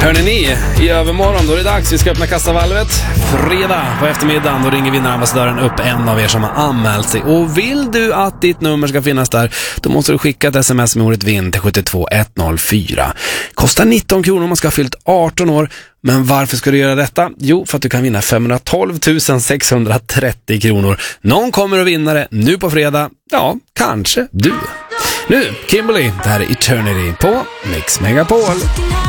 Hörrni ni, i övermorgon då är det dags. Vi ska öppna kassavalvet. Fredag på eftermiddagen då ringer vinnarambassadören upp en av er som har anmält sig. Och vill du att ditt nummer ska finnas där, då måste du skicka ett sms med ordet vinn till 72104. Kostar 19 kronor om man ska ha fyllt 18 år. Men varför ska du göra detta? Jo, för att du kan vinna 512 630 kronor. Någon kommer att vinna det nu på fredag. Ja, kanske du. Nu, Kimberly, det här är Eternity på Mix Megapol.